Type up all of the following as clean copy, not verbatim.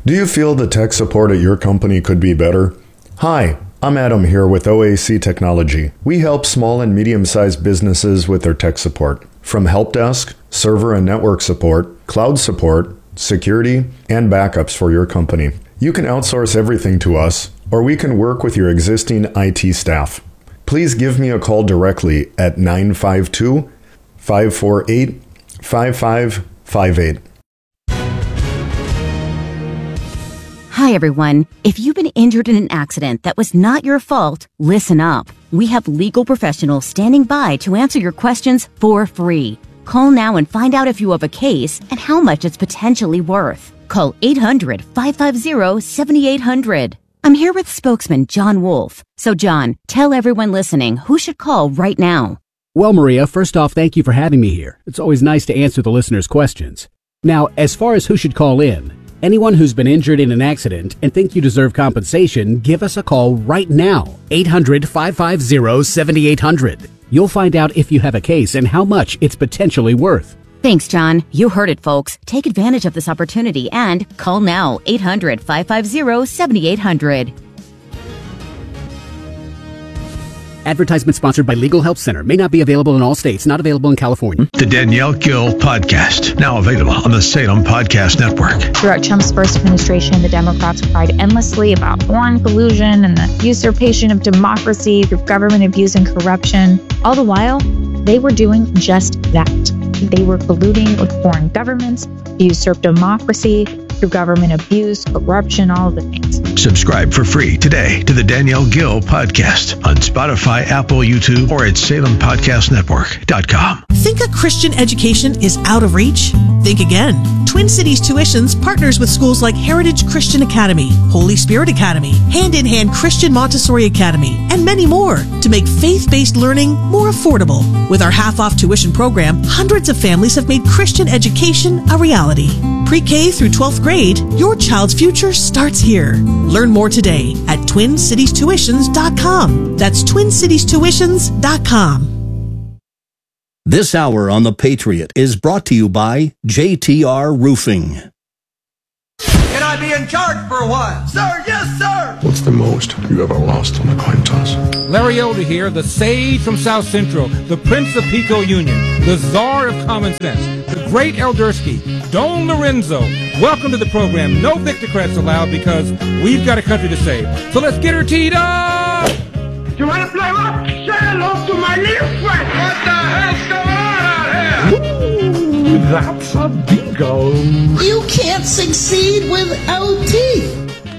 Do you feel the tech support at your company could be better? Hi, I'm Adam here with OAC Technology. We help small and medium-sized businesses with their tech support. From help desk, server and network support, cloud support, security, and backups for your company. You can outsource everything to us, or we can work with your existing IT staff. Please give me a call directly at 952-548-5558. Hi, everyone. If you've been injured in an accident that was not your fault, listen up. We have legal professionals standing by to answer your questions for free. Call now and find out if you have a case and how much it's potentially worth. Call 800-550-7800. I'm here with spokesman John Wolf. So, John, tell everyone listening who should call right now. Well, Maria, first off, thank you for having me here. It's always nice to answer the listeners' questions. Now, as far as who should call in, anyone who's been injured in an accident and think you deserve compensation, give us a call right now. 800-550-7800. You'll find out if you have a case and how much it's potentially worth. Thanks, John. You heard it, folks. Take advantage of this opportunity and call now. 800-550-7800. Advertisement sponsored by Legal Help Center. May not be available in all states. Not available in California. The Danielle Gill Podcast, now available on the Salem Podcast Network. Throughout Trump's first administration, the Democrats cried endlessly about foreign collusion and the usurpation of democracy through government abuse and corruption. All the while, they were doing just that. They were colluding with foreign governments to usurp democracy through government abuse, corruption, all of the things. Subscribe for free today to the Danielle Gill Podcast on Spotify, Apple, YouTube, or at SalemPodcastNetwork.com. Think a Christian education is out of reach? Think again. Twin Cities Tuitions partners with schools like Heritage Christian Academy, Holy Spirit Academy, Hand in Hand Christian Montessori Academy, and many more to make faith-based learning more affordable. With our half-off tuition program, hundreds of families have made Christian education a reality. Pre-K through 12th grade, your child's future starts here. Learn more today at TwinCitiesTuitions.com. That's TwinCitiesTuitions.com. This hour on The Patriot is brought to you by JTR Roofing. Can I be in charge for a while? Sir, yes, sir! What's the most you ever lost on a coin toss? Larry Elder here, the sage from South Central, the Prince of Pico Union, the czar of common sense, the great Eldersky, Don Lorenzo. Welcome to the program. No Victocrats allowed because we've got a country to save. So let's get her teed up! You want to play what? Say hello to my little friend! What the hell's going on out here? Ooh, that's a bingo. You can't succeed without teeth.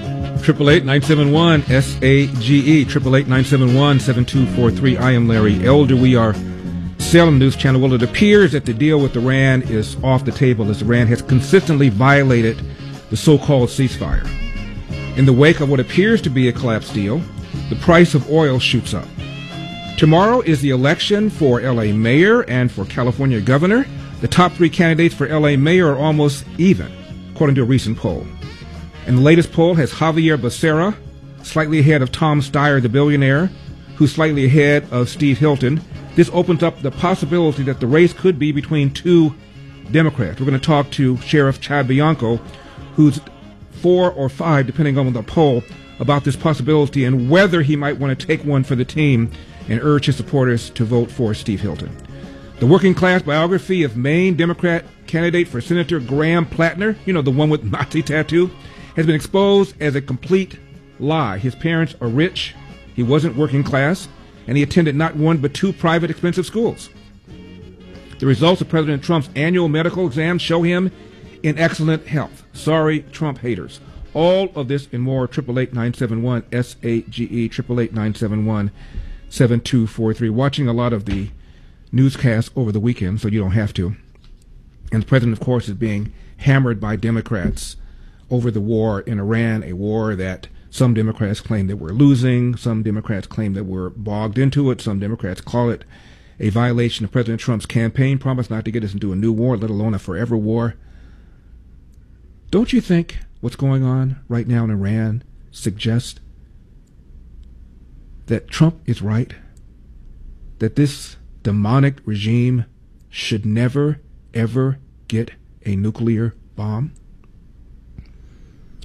888-971-SAGE, 888-971-7243. I am Larry Elder. We are Salem News Channel. Well, it appears that the deal with Iran is off the table as Iran has consistently violated the so-called ceasefire. In the wake of what appears to be a collapsed deal, the price of oil shoots up. Tomorrow is the election for L.A. mayor and for California governor. The top three candidates for L.A. mayor are almost even, according to a recent poll. And the latest poll has Javier Becerra slightly ahead of Tom Steyer, the billionaire, who's slightly ahead of Steve Hilton. This opens up the possibility that the race could be between two Democrats. We're going to talk to Sheriff Chad Bianco, who's 4 or 5, depending on the poll, about this possibility and whether he might want to take one for the team and urge his supporters to vote for Steve Hilton. The working class biography of Maine Democrat candidate for Senator Graham Plattner, you know, the one with Nazi tattoo, has been exposed as a complete lie. His parents are rich, he wasn't working class, and he attended not one but 2 private expensive schools. The results of President Trump's annual medical exams show him in excellent health. Sorry, Trump haters. All of this and more, 888-971-SAGE, 888-971-7243. Watching a lot of the newscasts over the weekend, so you don't have to. And the president, of course, is being hammered by Democrats over the war in Iran, a war that some Democrats claim that we're losing, some Democrats claim that we're bogged into it, some Democrats call it a violation of President Trump's campaign promise not to get us into a new war, let alone a forever war. Don't you think what's going on right now in Iran suggests that Trump is right? That this demonic regime should never, ever get a nuclear bomb?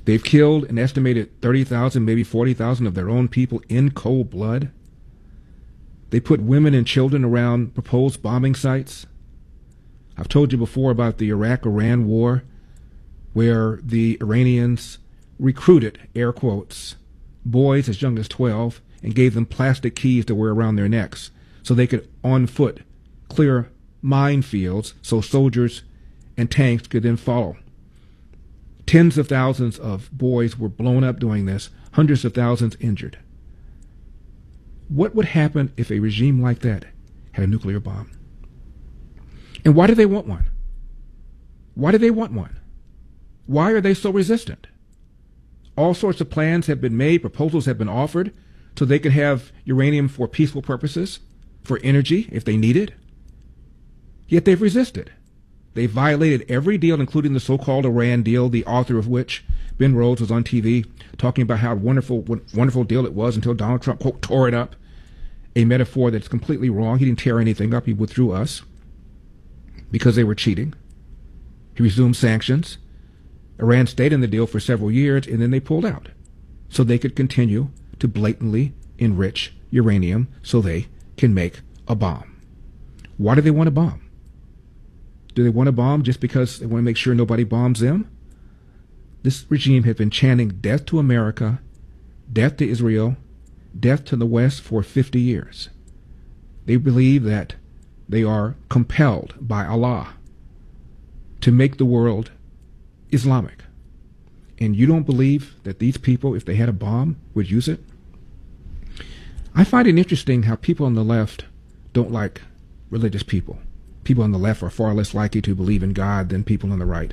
They've killed an estimated 30,000, maybe 40,000 of their own people in cold blood. They put women and children around proposed bombing sites. I've told you before about the Iraq-Iran war, where the Iranians recruited, air quotes, boys as young as 12 and gave them plastic keys to wear around their necks so they could, on foot, clear minefields so soldiers and tanks could then follow. Tens of thousands of boys were blown up doing this, hundreds of thousands injured. What would happen if a regime like that had a nuclear bomb? And why do they want one? Why do they want one? Why are they so resistant? All sorts of plans have been made, proposals have been offered, so they could have uranium for peaceful purposes, for energy if they need it. Yet they've resisted. They violated every deal, including the so-called Iran deal, the author of which, Ben Rhodes, was on TV talking about how wonderful deal it was until Donald Trump, quote, tore it up. A metaphor that's completely wrong. He didn't tear anything up. He withdrew us because they were cheating. He resumed sanctions. Iran stayed in the deal for several years, and then they pulled out so they could continue to blatantly enrich uranium so they can make a bomb. Why do they want a bomb? Do they want a bomb just because they want to make sure nobody bombs them? This regime has been chanting death to America, death to Israel, death to the West for 50 years. They believe that they are compelled by Allah to make the world Islamic. And you don't believe that these people, if they had a bomb, would use it? I find it interesting how people on the left don't like religious people. People on the left are far less likely to believe in God than people on the right.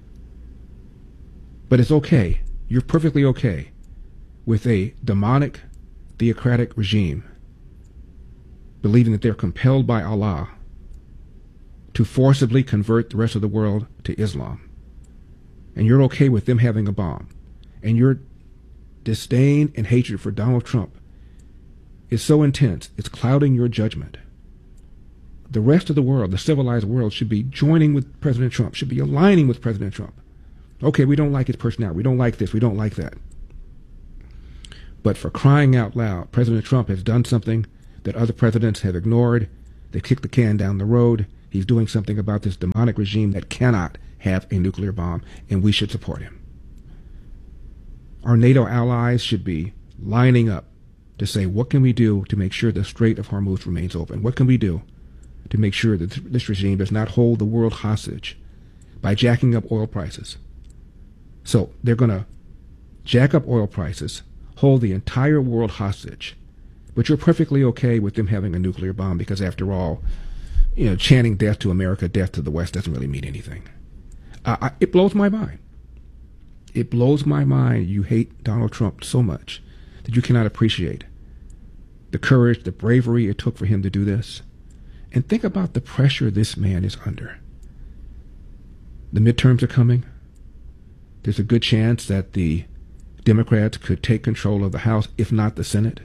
But it's okay. You're perfectly okay with a demonic, theocratic regime believing that they're compelled by Allah to forcibly convert the rest of the world to Islam. And you're okay with them having a bomb. And your disdain and hatred for Donald Trump is so intense, it's clouding your judgment. The rest of the world, the civilized world, should be joining with President Trump, should be aligning with President Trump. Okay, we don't like his personality. We don't like this. We don't like that. But for crying out loud, President Trump has done something that other presidents have ignored. They kicked the can down the road. He's doing something about this demonic regime that cannot have a nuclear bomb, and we should support him. Our NATO allies should be lining up to say, what can we do to make sure the Strait of Hormuz remains open? What can we do to make sure that this regime does not hold the world hostage by jacking up oil prices? So they're going to jack up oil prices, hold the entire world hostage, but you're perfectly okay with them having a nuclear bomb because, after all, chanting death to America, death to the West doesn't really mean anything. It blows my mind. It blows my mind you hate Donald Trump so much that you cannot appreciate the courage, the bravery it took for him to do this. And think about the pressure this man is under. The midterms are coming. There's a good chance that the Democrats could take control of the House, if not the Senate.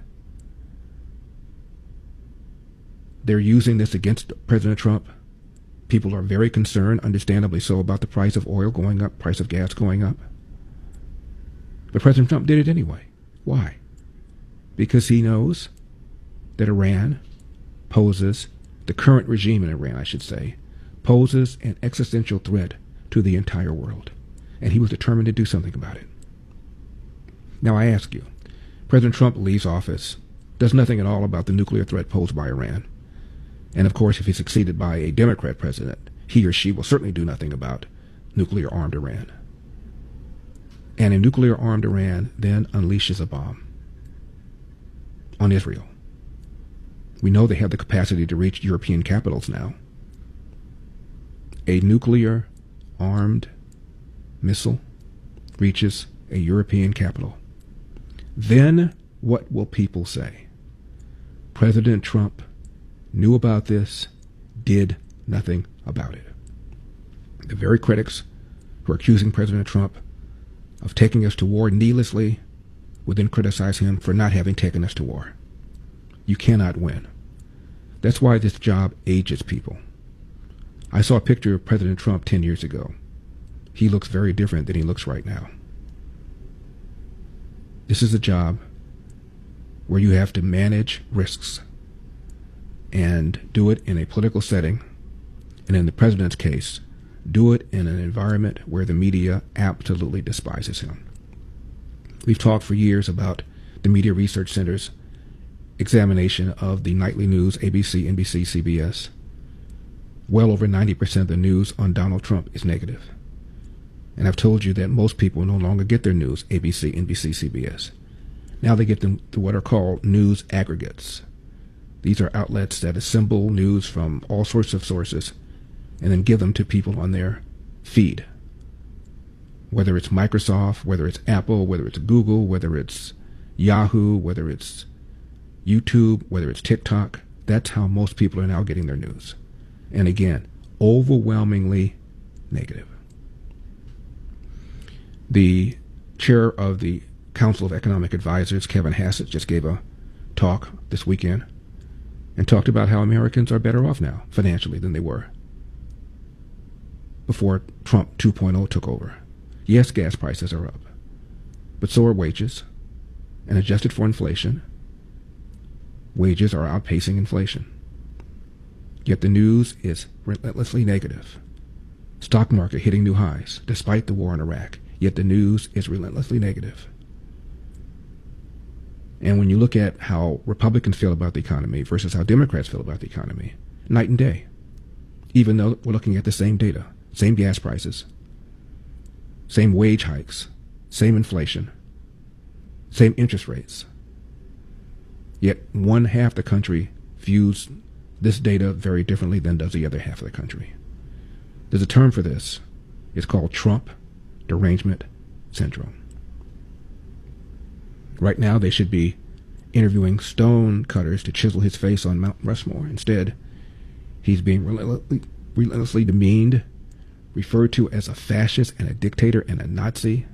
They're using this against President Trump. People are very concerned, understandably so, about the price of oil going up, price of gas going up. But President Trump did it anyway. Why? Because he knows that Iran poses, the current regime in Iran, I should say, poses an existential threat to the entire world. And he was determined to do something about it. Now I ask you, President Trump leaves office, does nothing at all about the nuclear threat posed by Iran. And of course, if he's succeeded by a Democrat president, he or she will certainly do nothing about nuclear-armed Iran. And a nuclear-armed Iran then unleashes a bomb on Israel. We know they have the capacity to reach European capitals now. A nuclear-armed missile reaches a European capital. Then what will people say? President Trump knew about this, did nothing about it. The very critics who are accusing President Trump of taking us to war needlessly would then criticize him for not having taken us to war. You cannot win. That's why this job ages people. I saw a picture of President Trump 10 years ago. He looks very different than he looks right now. This is a job where you have to manage risks and do it in a political setting, and in the president's case, do it in an environment where the media absolutely despises him. We've talked for years about the Media Research Center's examination of the nightly news, ABC, NBC, CBS. Well over 90% of the news on Donald Trump is negative. And I've told you that most people no longer get their news, ABC, NBC, CBS. Now they get them through what are called news aggregates. These are outlets that assemble news from all sorts of sources and then give them to people on their feed. Whether it's Microsoft, whether it's Apple, whether it's Google, whether it's Yahoo, whether it's YouTube, whether it's TikTok, that's how most people are now getting their news. And again, overwhelmingly negative. The chair of the Council of Economic Advisors, Kevin Hassett, just gave a talk this weekend and talked about how Americans are better off now financially than they were before Trump 2.0 took over. Yes, gas prices are up, but so are wages, and adjusted for inflation, wages are outpacing inflation. Yet the news is relentlessly negative. Stock market hitting new highs despite the war in Iraq, yet the news is relentlessly negative. And when you look at how Republicans feel about the economy versus how Democrats feel about the economy, night and day, even though we're looking at the same data, same gas prices, same wage hikes, same inflation, same interest rates. Yet one half the country views this data very differently than does the other half of the country. There's a term for this. It's called Trump derangement syndrome. Right now, they should be interviewing stone cutters to chisel his face on Mount Rushmore. Instead, he's being relentlessly demeaned, referred to as a fascist and a dictator and a Nazi.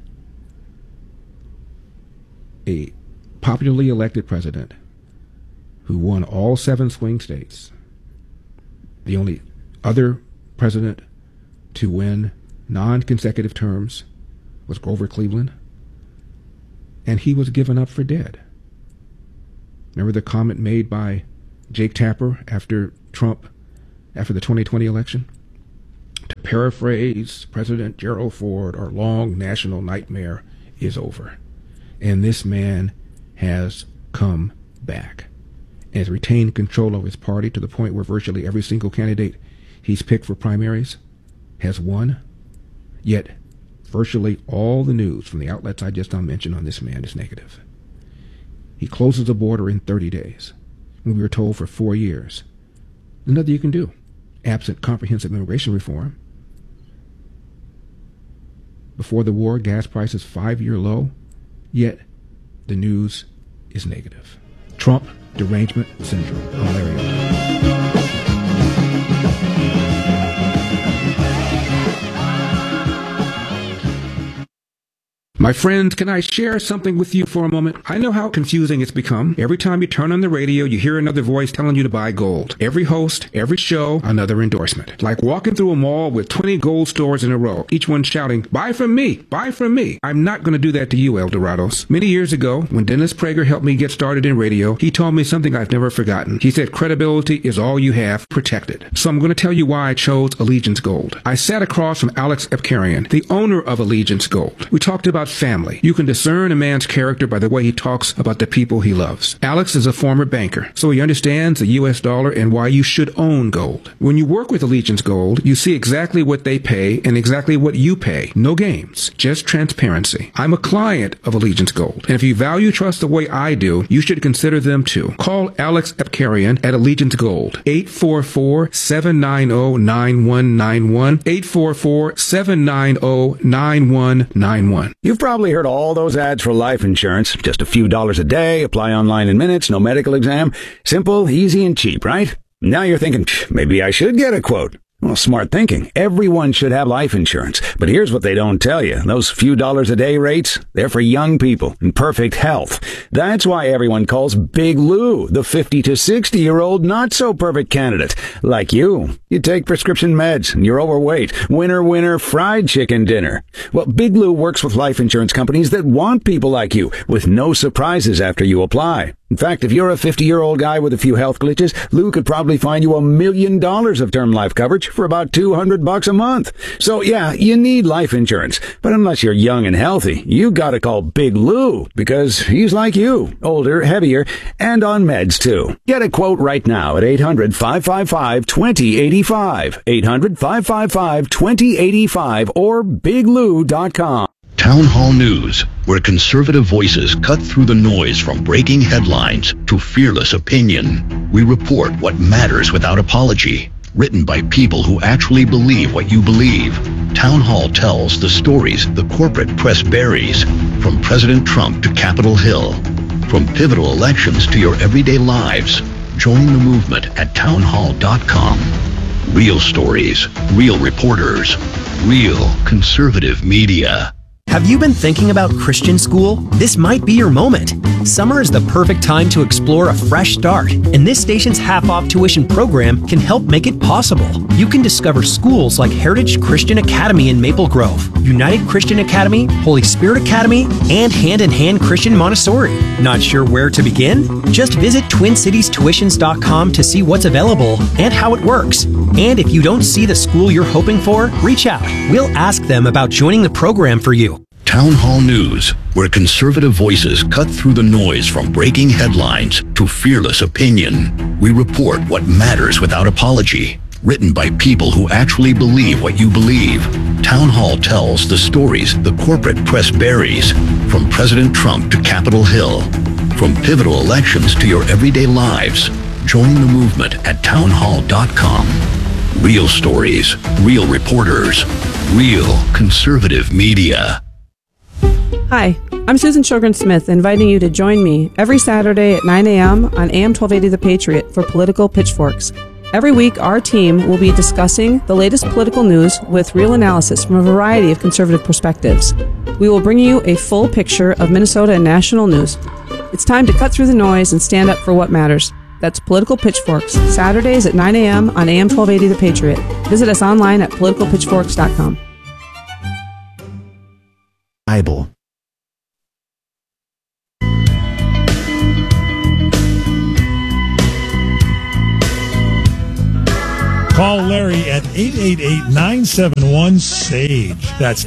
A popularly elected president who won all 7 swing states. The only other president to win non-consecutive terms was Grover Cleveland, and he was given up for dead. Remember the comment made by Jake Tapper after the 2020 election? To paraphrase President Gerald Ford, our long national nightmare is over. And this man has come back and has retained control of his party to the point where virtually every single candidate he's picked for primaries has won. Yet virtually all the news from the outlets I just now mentioned on this man is negative. He closes the border in 30 days, when we were told for 4 years. There's nothing you can do, absent comprehensive immigration reform. Before the war, gas prices 5-year low, yet the news is negative. Trump derangement syndrome. I'm Larry Elder. My friends, can I share something with you for a moment? I know how confusing it's become. Every time you turn on the radio, you hear another voice telling you to buy gold. Every host, every show, another endorsement. Like walking through a mall with 20 gold stores in a row, each one shouting, buy from me, buy from me. I'm not going to do that to you, El Dorados. Many years ago, when Dennis Prager helped me get started in radio, he told me something I've never forgotten. He said, credibility is all you have, protect it. So I'm going to tell you why I chose Allegiance Gold. I sat across from Alex Epkarian, the owner of Allegiance Gold. We talked about family. You can discern a man's character by the way he talks about the people he loves. Alex is a former banker, so he understands the U.S. dollar and why you should own gold. When you work with Allegiance Gold, you see exactly what they pay and exactly what you pay. No games, just transparency. I'm a client of Allegiance Gold, and if you value trust the way I do, you should consider them too. Call Alex Epkarian at Allegiance Gold, 844-790-9191, 844-790-9191. You've probably heard all those ads for life insurance. Just a few dollars a day, apply online in minutes, no medical exam. Simple, easy, and cheap, right? Now you're thinking, maybe I should get a quote. Well, smart thinking. Everyone should have life insurance. But here's what they don't tell you. Those few dollars a day rates, they're for young people in perfect health. That's why everyone calls Big Lou the 50 to 60-year-old not-so-perfect candidate. Like you. You take prescription meds and you're overweight. Winner, fried chicken dinner. Well, Big Lou works with life insurance companies that want people like you with no surprises after you apply. In fact, if you're a 50-year-old guy with a few health glitches, Lou could probably find you $1 million of term life coverage for about $200 a month. So yeah, you need life insurance. But unless you're young and healthy, you gotta call Big Lou, because he's like you, older, heavier, and on meds too. Get a quote right now at 800-555-2085, 800-555-2085, or biglou.com. Town Hall News, where conservative voices cut through the noise from breaking headlines to fearless opinion. We report what matters without apology. Written by people who actually believe what you believe. Town Hall tells the stories the corporate press buries, from President Trump to Capitol Hill. From pivotal elections to your everyday lives. Join the movement at townhall.com. Real stories, real reporters, real conservative media. Have you been thinking about Christian school? This might be your moment. Summer is the perfect time to explore a fresh start, and this station's half-off tuition program can help make it possible. You can discover schools like Heritage Christian Academy in Maple Grove, United Christian Academy, Holy Spirit Academy, and Hand in Hand Christian Montessori. Not sure where to begin? Just visit TwinCitiesTuitions.com to see what's available and how it works. And if you don't see the school you're hoping for, reach out. We'll ask them about joining the program for you. Town Hall News, where conservative voices cut through the noise from breaking headlines to fearless opinion. We report what matters without apology. Written by people who actually believe what you believe. Town Hall tells the stories the corporate press buries, from President Trump to Capitol Hill. From pivotal elections to your everyday lives. Join the movement at townhall.com. Real stories, real reporters, real conservative media. Hi, I'm Susan Sjogren-Smith, inviting you to join me every Saturday at 9 a.m. on AM 1280 The Patriot for Political Pitchforks. Every week, our team will be discussing the latest political news with real analysis from a variety of conservative perspectives. We will bring you a full picture of Minnesota and national news. It's time to cut through the noise and stand up for what matters. That's Political Pitchforks, Saturdays at 9 a.m. on AM 1280 The Patriot. Visit us online at politicalpitchforks.com. Bible. Call Larry at 888-971-SAGE. That's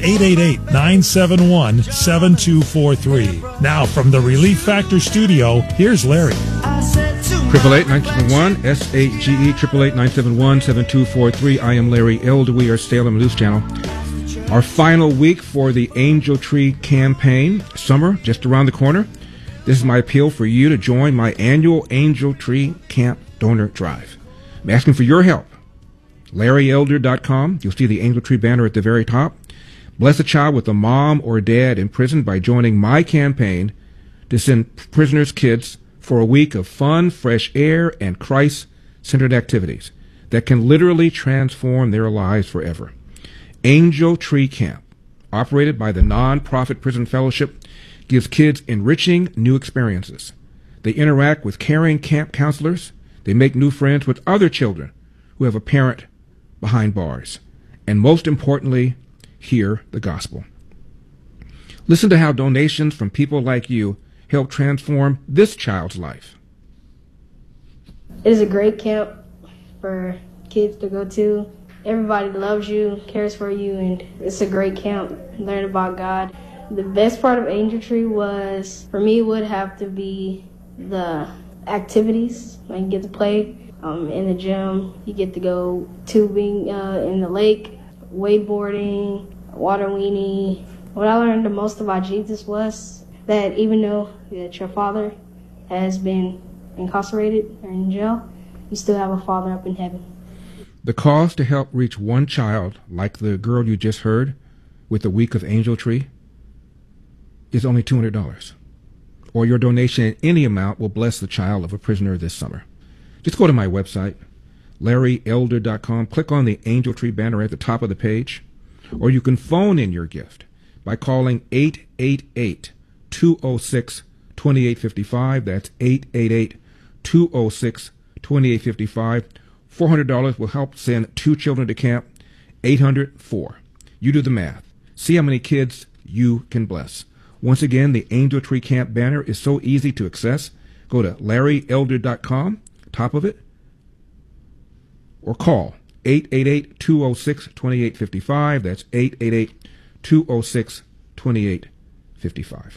888-971-7243. Now, from the Relief Factor studio, here's Larry. 888-971 SAGE 888-971-7243. I am Larry Elder. We are Salem News Channel. Our final week for the Angel Tree campaign. Summer just around the corner. This is my appeal for you to join my annual Angel Tree Camp Donor Drive. I'm asking for your help. LarryElder.com. You'll see the Angel Tree banner at the very top. Bless a child with a mom or dad in prison by joining my campaign to send prisoners' kids for a week of fun, fresh air, and Christ-centered activities that can literally transform their lives forever. Angel Tree Camp, operated by the nonprofit Prison Fellowship, gives kids enriching new experiences. They interact with caring camp counselors. They make new friends with other children who have a parent behind bars. And most importantly, hear the gospel. Listen to how donations from people like you help transform this child's life. It is a great camp for kids to go to. Everybody loves you, cares for you, and it's a great camp. Learn about God. The best part of Angel Tree was, for me, would have to be the activities. Like you get to play in the gym, you get to go tubing in the lake, wakeboarding, water weenie. What I learned the most about Jesus was that even though that your father has been incarcerated or in jail, you still have a father up in heaven. The cost to help reach one child, like the girl you just heard, with a week of Angel Tree, is only $200. Or your donation in any amount will bless the child of a prisoner this summer. Just go to my website, LarryElder.com. Click on the Angel Tree banner at the top of the page, or you can phone in your gift by calling 888-206-2855. That's 888-206-2855. $400 will help send 2 children to camp. 800-4. You do the math. See how many kids you can bless. Once again, the Angel Tree Camp banner is so easy to access. Go to LarryElder.com, top of it, or call 888-206-2855. That's 888-206-2855.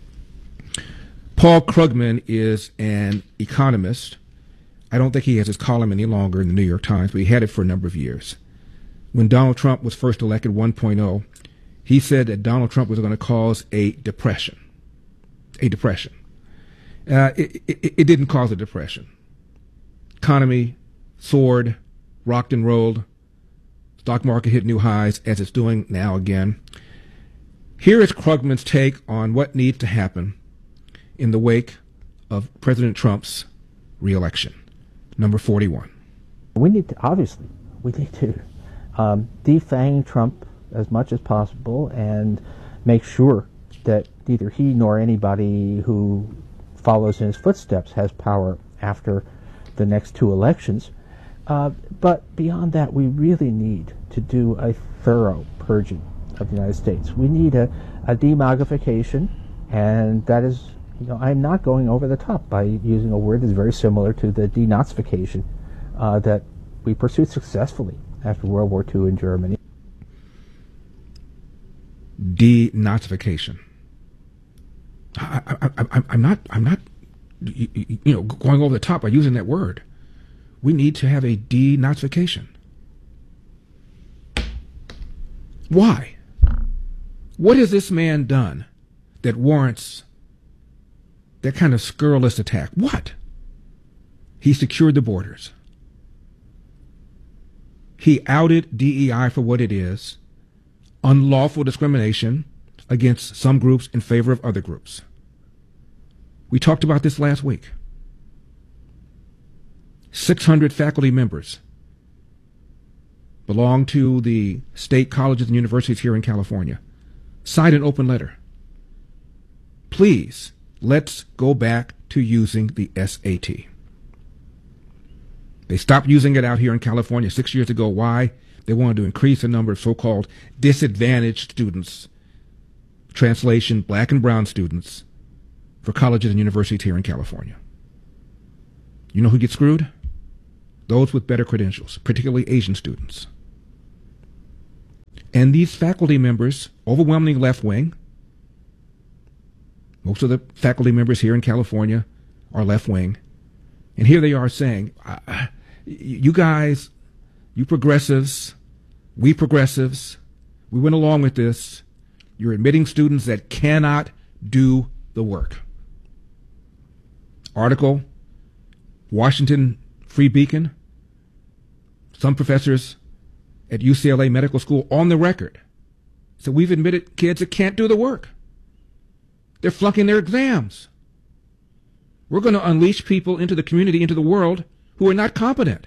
Paul Krugman is an economist. I don't think he has his column any longer in the New York Times, but he had it for a number of years. When Donald Trump was first elected 1.0, he said that Donald Trump was going to cause a depression. A depression. It didn't cause a depression. Economy soared, rocked and rolled. Stock market hit new highs, as it's doing now again. Here is Krugman's take on what needs to happen in the wake of President Trump's reelection. Number 41. We need to defang Trump as much as possible and make sure that neither he nor anybody who follows in his footsteps has power after the next 2 elections. But beyond that, we really need to do a thorough purging of the United States. We need a demogrification, and that is, I'm not going over the top by using a word that's very similar to the denazification that we pursued successfully after World War II in Germany. Denazification. I'm not going over the top by using that word. We need to have a denazification. Why? What has this man done that warrants that kind of scurrilous attack? What? He secured the borders. He outed DEI for what it is, unlawful discrimination against some groups in favor of other groups. We talked about this last week. 600 faculty members belong to the state colleges and universities here in California. Signed an open letter. Please, let's go back to using the SAT. They stopped using it out here in California 6 years ago. Why? They wanted to increase the number of so-called disadvantaged students, translation, black and brown students, for colleges and universities here in California. You know who gets screwed? Those with better credentials, particularly Asian students. And these faculty members, overwhelmingly left-wing, most of the faculty members here in California are left-wing, and here they are saying, you guys, you progressives, we went along with this. You're admitting students that cannot do the work. Article, Washington Free Beacon, some professors at UCLA Medical School on the record. So we've admitted kids that can't do the work. They're flunking their exams. We're going to unleash people into the community, into the world, who are not competent.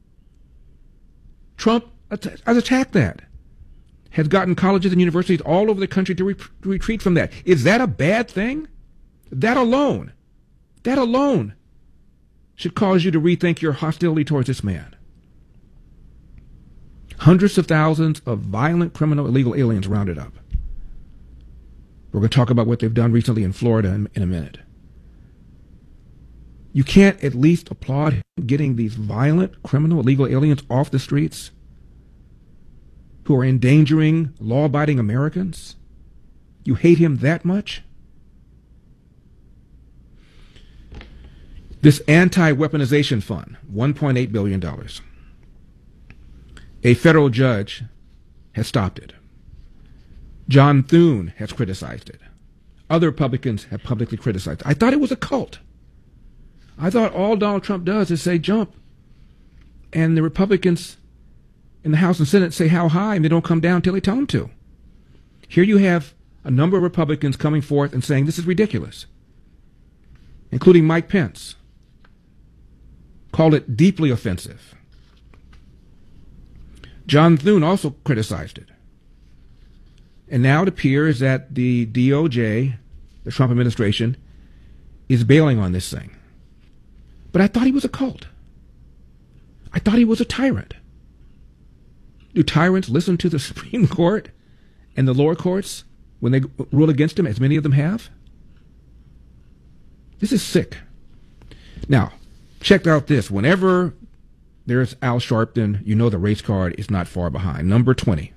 Trump has attacked that, has gotten colleges and universities all over the country to retreat from that. Is that a bad thing? That alone should cause you to rethink your hostility towards this man. Hundreds of thousands of violent, criminal, illegal aliens rounded up. We're going to talk about what they've done recently in Florida in a minute. You can't at least applaud him getting these violent, criminal, illegal aliens off the streets who are endangering law-abiding Americans? You hate him that much? This anti-weaponization fund, $1.8 billion. A federal judge has stopped it. John Thune has criticized it. Other Republicans have publicly criticized it. I thought it was a cult. I thought all Donald Trump does is say jump, and the Republicans in the House and Senate say how high, and they don't come down until they tell them to. Here you have a number of Republicans coming forth and saying this is ridiculous, including Mike Pence. Called it deeply offensive. John Thune also criticized it. And now it appears that the DOJ, the Trump administration, is bailing on this thing. But I thought he was a cult. I thought he was a tyrant. Do tyrants listen to the Supreme Court and the lower courts when they rule against him, as many of them have? This is sick. Now, check out this. Whenever there's Al Sharpton, you know the race card is not far behind. Number 20.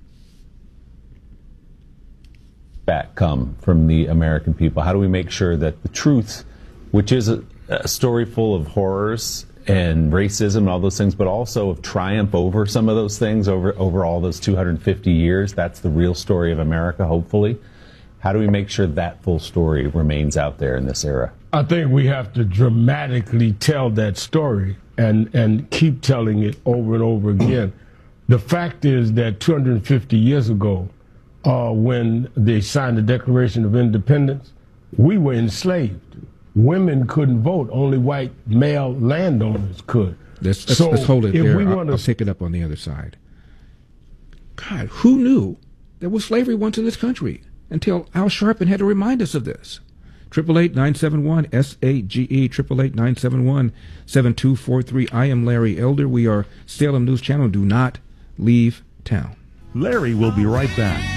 Back come from the American people? How do we make sure that the truth, which is a story full of horrors and racism and all those things, but also of triumph over some of those things over all those 250 years, that's the real story of America, hopefully. How do we make sure that full story remains out there in this era? I think we have to dramatically tell that story and keep telling it over and over again. The fact is that 250 years ago, when they signed the Declaration of Independence, we were enslaved. Women couldn't vote. Only white male landowners could. Let's hold it there. I'll pick it up on the other side. God, who knew there was slavery once in this country until Al Sharpton had to remind us of this? 888-971-SAGE, 888-971-7243. I am Larry Elder. We are Salem News Channel. Do not leave town. Larry will be right back.